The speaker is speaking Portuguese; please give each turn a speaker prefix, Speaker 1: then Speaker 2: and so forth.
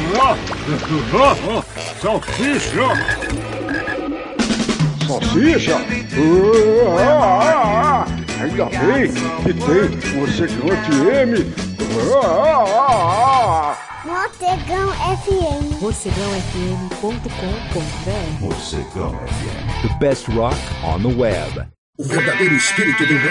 Speaker 1: Salsicha!
Speaker 2: Salsicha? Ainda bem que tem Morcegão FM.
Speaker 3: Morcegão FM.
Speaker 4: morcegãofm.com.br.
Speaker 5: Morcegão FM. The best rock on the web.
Speaker 6: O verdadeiro espírito do